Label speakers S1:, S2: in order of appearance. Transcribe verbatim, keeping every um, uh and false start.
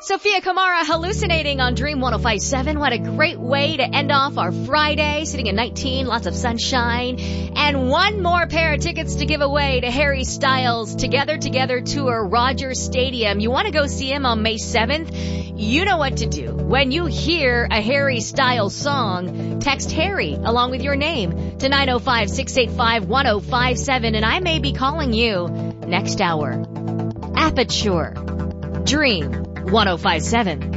S1: Sophia Kamara hallucinating on Dream one oh five point seven. What a great way to end off our Friday, sitting at nineteen, lots of sunshine. And one more pair of tickets to give away to Harry Styles' Together Together Tour, Rogers Stadium. You want to go see him on May seventh? You know what to do. When you hear a Harry Styles song, text Harry along with your name to nine oh five, six eight five, one oh five seven, and I may be calling you next hour. Aperture Dream one oh five point seven.